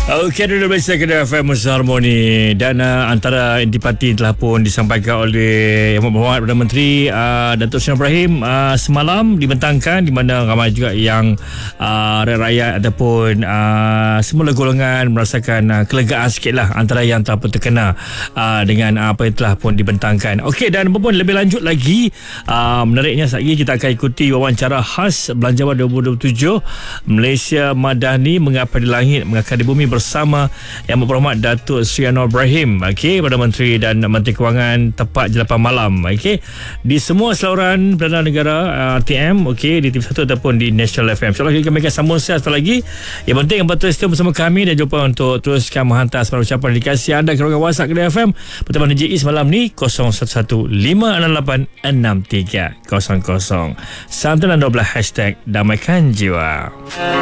Okey, dulu biasa Kedah FM Musa Harmoni dan antara intipati telah pun disampaikan oleh Yang Berhormat Perdana Menteri Datuk Seri Ibrahim semalam dibentangkan, di mana ramai juga yang rakyat ataupun semua golongan merasakan kelegaan sikitlah antara yang telah pun terkena dengan apa yang telah pun dibentangkan. Okey, dan pun lebih lanjut lagi, menariknya sekejap lagi kita akan ikuti wawancara khas Belanjawan 2027 Malaysia Madani Mengapa di Langit Mengakar di Bumi bersama Yang Berhormat Datuk Seri Anwar Ibrahim, Perdana Menteri dan Menteri Kewangan, tepat je 8 malam, di semua saluran Perdana Negara RTM, di TV1 ataupun di National FM. InsyaAllah kami akan sambung sesuatu lagi. Yang penting apa terus stay bersama kami dan jumpa untuk teruskan menghantar sebarang ucapan dedikasi anda ke ruangan WhatsApp Kedah FM bersama DJ malam ni 0115686300. Santan dan 12 hashtag damaikan jiwa.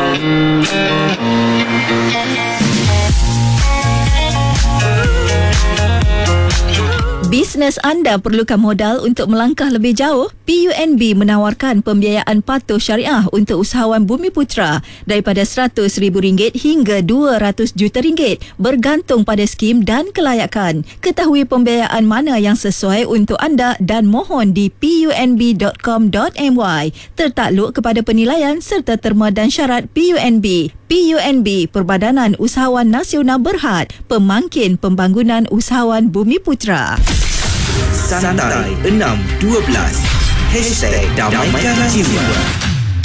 Bisnes anda perlukan modal untuk melangkah lebih jauh? PUNB menawarkan pembiayaan patuh syariah untuk usahawan Bumiputera daripada RM100,000 hingga RM200 juta bergantung pada skim dan kelayakan. Ketahui pembiayaan mana yang sesuai untuk anda dan mohon di punb.com.my. Tertakluk kepada penilaian serta terma dan syarat PUNB. PUNB, Perbadanan Usahawan Nasional Berhad, Pemangkin Pembangunan Usahawan Bumiputera. Santai 612 #Damaikan Jiwa.